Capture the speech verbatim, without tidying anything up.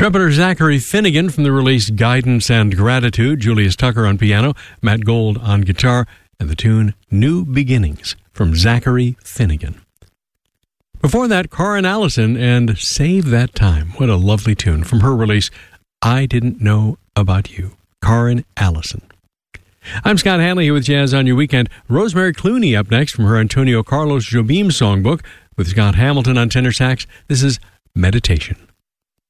Trumpeter Zachary Finnegan from the release Guidance and Gratitude, Julius Tucker on piano, Matt Gold on guitar, and the tune New Beginnings from Zachary Finnegan. Before that, Karen Allison and Save That Time. What a lovely tune from her release, I Didn't Know About You. Karen Allison. I'm Scott Hanley here with Jazz on Your Weekend. Rosemary Clooney up next from her Antonio Carlos Jobim songbook with Scott Hamilton on tenor sax. This is Meditation.